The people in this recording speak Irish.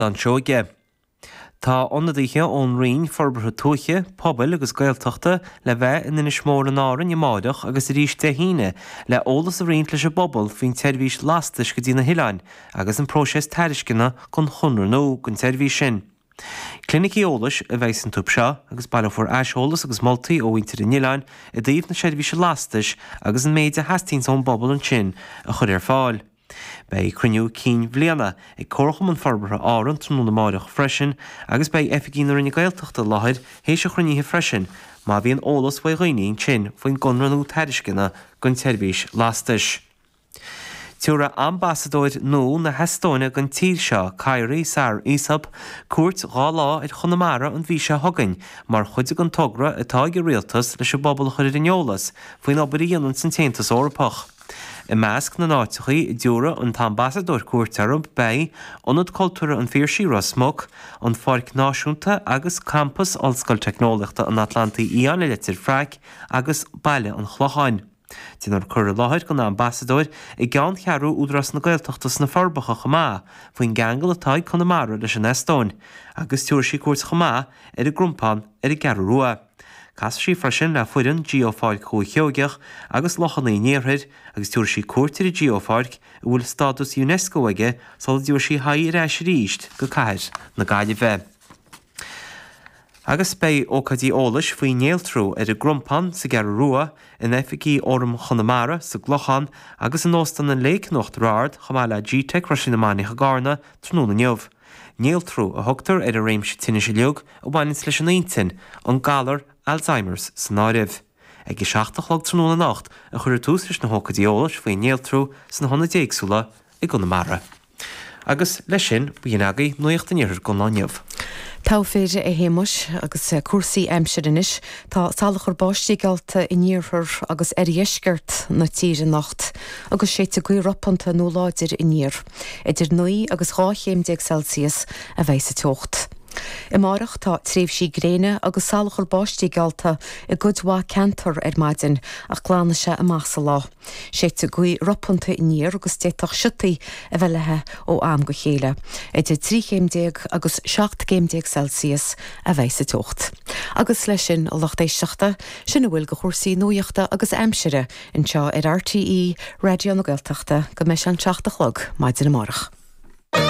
an seoige. Tá ionadaithe ón rion forbartha tuaithe, pobal agus gaeltachta le bheith in inis mór an áran i máideach agus rís de híine le ólas a rion leis a bobbal faoin teirvís lastais go dtí na Hileáin agus an próses teiriscinna chun chunra nó gon teirvís sin. Clinicí ólas a bheith an tub seo agus bailfór eisolalas agus moltaí ó winter in Hileáin a dtíobh na teirvís lastais agus an méide heastín ón bobbal an sin a chur fáil. Bei cruniú cín bbliana ag corcham an forbartha áran trúna na máideach freisin agus bei efigín ar ina gaeltachta láthir hééis a chruníthe freisin má bhíon ólas bha roiíon sin faoin gonranú teiriscinna gon teirvís lastais. Tiúra ambassadóid nó na heastóine gon tír seo Cairí Sar Ísab cuairt gá lá ar Chonamara an bhí se thugainn mar chuide an togra atá go rialtas leis bobbal chuir in eolas faoin obaíanaan san téantas orpach. I measc na náitichaí I dúra an ambassadóir cuairtarb bei anad cultúra an fíorsíra smog an Pháirc Náisiúnta agus campus Ollscoil Technoliachta an Atlanta íana litir Fraic agus baile an Chlochain. Tínar chur láthir go na ambassadóir I gceann chearú údras na gaeltachtas na forbacha chomá faoin gangal atá Conamara leis an Estóin, agus túair sí cuairt chomá ar I grúmpán ar I gearú rua. Cas sí freisin le fuirin geofáilc chuí cheogeach agus lochannaí néirthid agus túair sí cuairtir I geofáilc I bhfuil status UNESCO aige sol dúir sí haí ar eis ríist go caiir na gaiile bheith. Agus bei ócadí ólas faoin néaltrú ar I grúmpán sa gearú rua in efficí orm Chonamara sa glochan agus an óstan an léicnocht ráard chomá le G-Tech rasin na mánacha gána trúna neamh. Néaltrú a thugtar ar a réimse tinne sé leog ó bhainins leis an aontain an galar Alzheimer's san áibh. Ag I 16 trúna nacht a chur tús leis na hócadí ólas faoin néaltrú san honna déagsúla I Conamara. Agus leis sin bhíon agaí nuocht an iarthar go náneamh. Tá féidir a héimeis agus cuasaí aimseirenis tá salachar báistígalta I níorthar agus ar dhéisceart na tíre nacht agus sé a go roppanta nó láidir I níor. Idir 9 agus 8 Celsius a bheith sa teocht. I marach tá tríomh sí gréine agus salachar báistígalta I gudhá cantar ar maidin ach glána se a massa lá. Sé a go roppanta I níor agus téach siutaí a bheitlethe ó am go chéile. Idir 3 agus 7 Celsius a bheith sa teocht. Agus lei sin a lochtéisteachta sin bhfuil go chósaí nuoachta agus aimseire in seo ar RTE Radio na Gaeltachta go meis an 7 maidin na marach.